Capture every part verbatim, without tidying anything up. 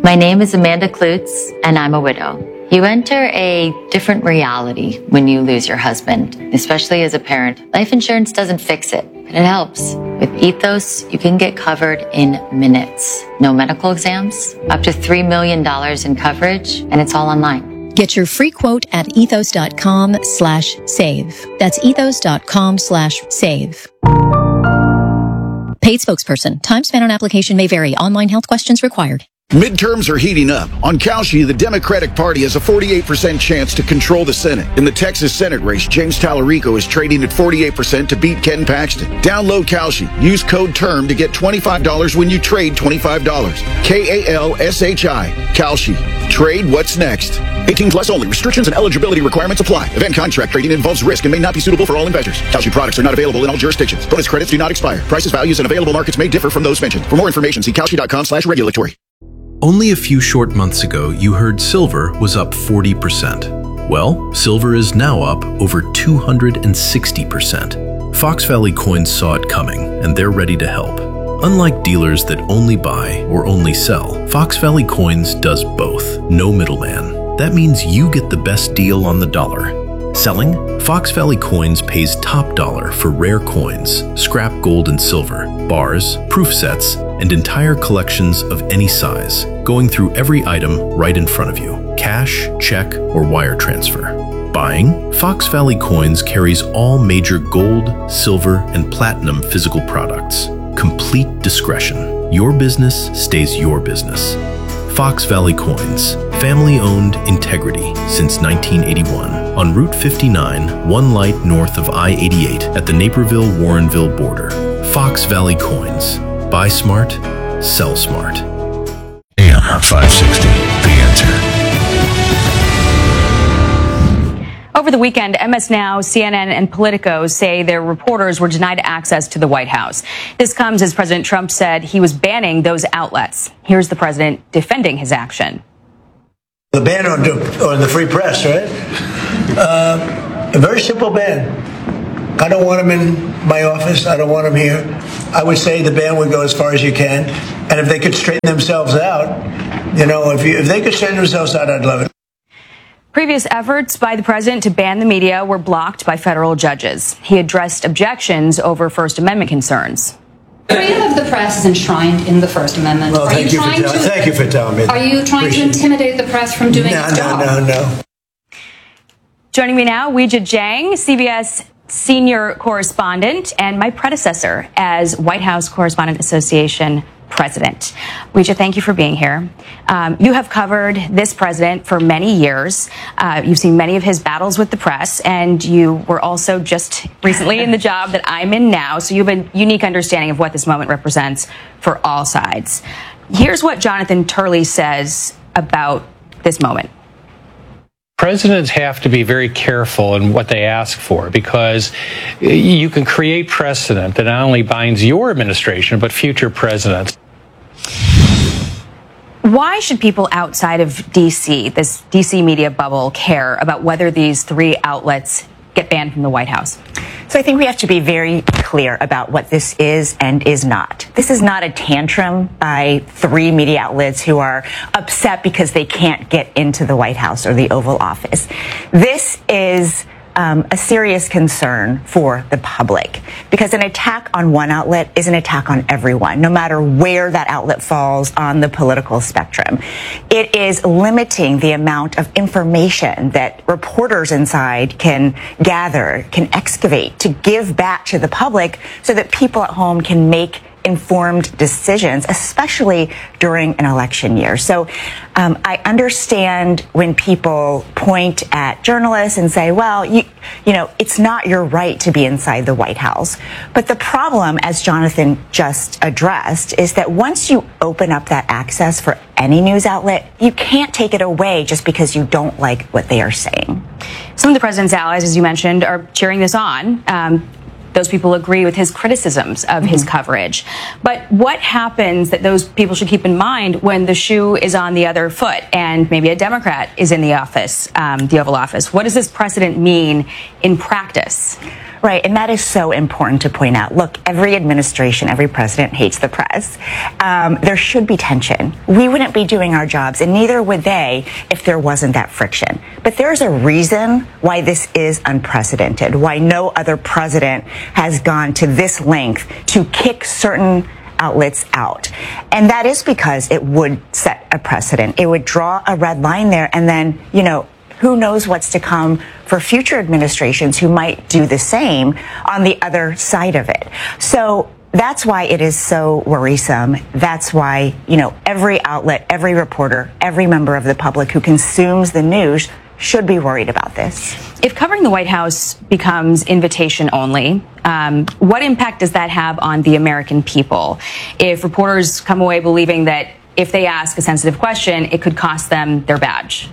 My name is Amanda Klutz, and I'm a widow. You enter a different reality when you lose your husband, especially as a parent. Life insurance doesn't fix it, but it helps. With Ethos, you can get covered in minutes. No medical exams, up to three million dollars in coverage, and it's all online. Get your free quote at ethos.com slash save. That's ethos.com slash save. Paid spokesperson. Time spent on application may vary. Online health questions required. Midterms are heating up. On Kalshi, the Democratic Party has a forty-eight percent chance to control the Senate. In the Texas Senate race, James Tallarico is trading at forty-eight percent to beat Ken Paxton. Download Kalshi. Use code TERM to get twenty-five dollars when you trade twenty-five dollars. K A L S H I. Kalshi. Trade what's next. eighteen plus only. Restrictions and eligibility requirements apply. Event contract trading involves risk and may not be suitable for all investors. Kalshi products are not available in all jurisdictions. Bonus credits do not expire. Prices, values, and available markets may differ from those mentioned. For more information, see kalshi.com slash regulatory. Only a few short months ago, you heard silver was up forty percent. Well, silver is now up over two hundred sixty percent. Fox Valley Coins saw it coming, and they're ready to help. Unlike dealers that only buy or only sell, Fox Valley Coins does both. No middleman. That means you get the best deal on the dollar. Selling? Fox Valley Coins pays top dollar for rare coins, scrap gold and silver, bars, proof sets, and entire collections of any size, going through every item right in front of you. Cash, check, or wire transfer. Buying? Fox Valley Coins carries all major gold, silver, and platinum physical products. Complete discretion. Your business stays your business. Fox Valley Coins. Family-owned integrity since nineteen eighty-one. On Route fifty-nine, one light north of I eighty-eight at the Naperville-Warrenville border. Fox Valley Coins. Buy smart, sell smart. A M five sixty, The Answer. Over the weekend, M S Now, C N N, and Politico say their reporters were denied access to the White House. This comes as President Trump said he was banning those outlets. Here's the president defending his action. The ban on, on the free press, right? Uh, a very simple ban. I don't want them in my office. I don't want them here. I would say the ban would go as far as you can. And if they could straighten themselves out, you know, if, you, if they could straighten themselves out, I'd love it. Previous efforts by the president to ban the media were blocked by federal judges. He addressed objections over First Amendment concerns. Freedom of the press is enshrined in the First Amendment. Well, are thank you you, trying for to, thank you for telling me that. Are you trying Appreciate to intimidate the press from doing no, its job? No, no, no. Joining me now, Weijia Jiang, C B S senior correspondent and my predecessor as White House Correspondent Association president. Weijia, thank you for being here. Um, you have covered this president for many years. Uh, you've seen many of his battles with the press, and you were also just recently in the job that I'm in now, so you have a unique understanding of what this moment represents for all sides. Here's what Jonathan Turley says about this moment. Presidents have to be very careful in what they ask for, because you can create precedent that not only binds your administration, but future presidents. Why should people outside of D C, this D C media bubble, care about whether these three outlets get banned from the White House? So I think we have to be very clear about what this is and is not. This is not a tantrum by three media outlets who are upset because they can't get into the White House or the Oval Office. This is Um, a serious concern for the public, because an attack on one outlet is an attack on everyone, no matter where that outlet falls on the political spectrum. It is limiting the amount of information that reporters inside can gather, can excavate, to give back to the public so that people at home can make informed decisions, especially during an election year. So um, I understand when people point at journalists and say, well, you, you know, it's not your right to be inside the White House. But the problem, as Jonathan just addressed, is that once you open up that access for any news outlet, you can't take it away just because you don't like what they are saying. Some of the president's allies, as you mentioned, are cheering this on. Um, Those people agree with his criticisms of mm-hmm. his coverage. But what happens that those people should keep in mind when the shoe is on the other foot and maybe a Democrat is in the office, um, the Oval Office? What does this precedent mean in practice? Right, and that is so important to point out. Look, every administration, every president hates the press. Um, there should be tension. We wouldn't be doing our jobs, and neither would they if there wasn't that friction. But there's a reason why this is unprecedented, why no other president has gone to this length to kick certain outlets out. And that is because it would set a precedent. It would draw a red line there, and then, you know, who knows what's to come for future administrations who might do the same on the other side of it. So that's why it is so worrisome. That's why, you know, every outlet, every reporter, every member of the public who consumes the news should be worried about this. If covering the White House becomes invitation only, um, what impact does that have on the American people? If reporters come away believing that if they ask a sensitive question, it could cost them their badge?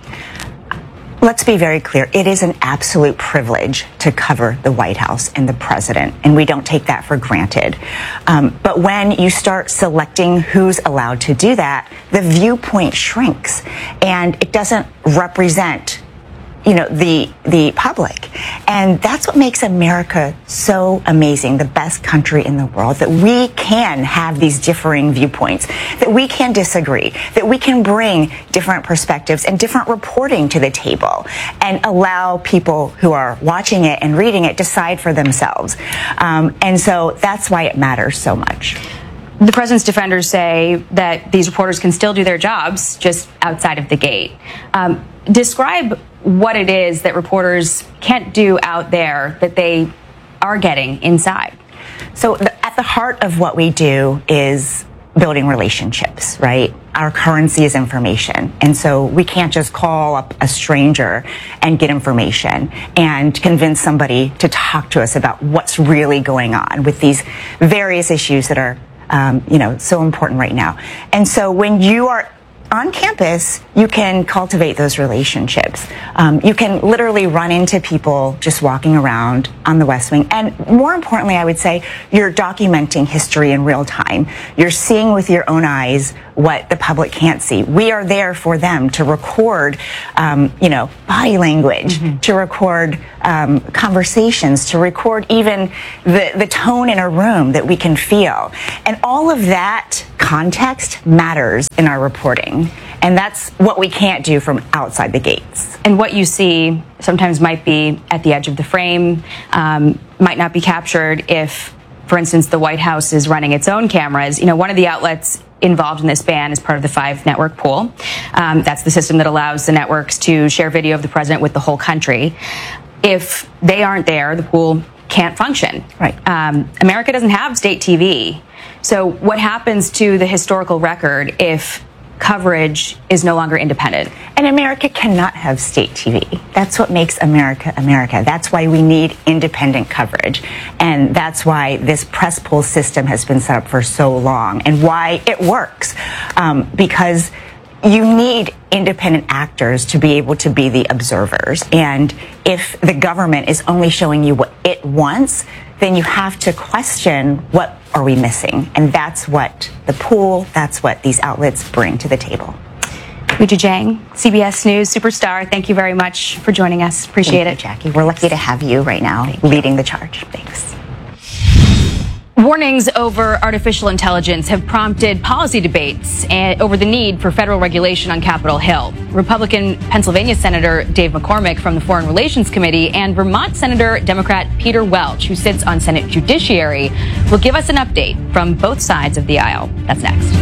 Let's be very clear. It is an absolute privilege to cover the White House and the president, and we don't take that for granted. Um, but when you start selecting who's allowed to do that, the viewpoint shrinks, and it doesn't represent, you know, the the public. And that's what makes America so amazing, the best country in the world, that we can have these differing viewpoints, that we can disagree, that we can bring different perspectives and different reporting to the table and allow people who are watching it and reading it decide for themselves. Um, and so that's why it matters so much. The president's defenders say that these reporters can still do their jobs just outside of the gate. Um, describe what it is that reporters can't do out there that they are getting inside. So the, at the heart of what we do is building relationships, right? Our currency is information. And so we can't just call up a stranger and get information and convince somebody to talk to us about what's really going on with these various issues that are, um, you know, so important right now. And so when you are on campus, you can cultivate those relationships. Um, you can literally run into people just walking around on the West Wing. And more importantly, I would say, you're documenting history in real time. You're seeing with your own eyes what the public can't see. We are there for them to record, um, you know, body language, mm-hmm. to record um, conversations, to record even the, the tone in a room that we can feel. And all of that context matters in our reporting. And that's what we can't do from outside the gates. And what you see sometimes might be at the edge of the frame, um, might not be captured if, for instance, the White House is running its own cameras. You know, one of the outlets involved in this ban is part of the Five Network pool. Um, that's the system that allows the networks to share video of the president with the whole country. If they aren't there, the pool can't function. Right. Um, America doesn't have state T V. So what happens to the historical record if coverage is no longer independent? And America cannot have state T V. That's what makes America America. That's why we need independent coverage. And that's why this press pool system has been set up for so long and why it works. Um, because you need independent actors to be able to be the observers. And if the government is only showing you what it wants, then you have to question, what are we missing? And that's what the pool, that's what these outlets bring to the table. Weijia Jiang, C B S News superstar, thank you very much for joining us. Appreciate Thank it. You, Jackie. We're lucky to have you right now Thank leading you. the charge. Thanks. Warnings over artificial intelligence have prompted policy debates over the need for federal regulation on Capitol Hill. Republican Pennsylvania Senator Dave McCormick from the Foreign Relations Committee and Vermont Senator Democrat Peter Welch, who sits on Senate Judiciary, will give us an update from both sides of the aisle. That's next.